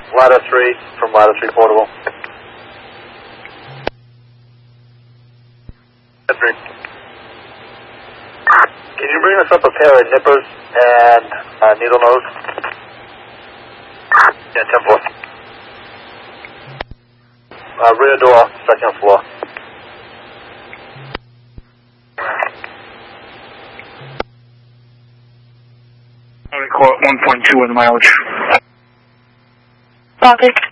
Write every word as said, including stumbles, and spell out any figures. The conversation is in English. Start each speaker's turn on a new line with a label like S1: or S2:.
S1: Ladder three from ladder three portable. Three. Can you bring us up a pair of nippers and uh, needle nose? Yeah, ten four. Uh, rear door, second floor.
S2: I record one point two in mileage.
S3: Copy.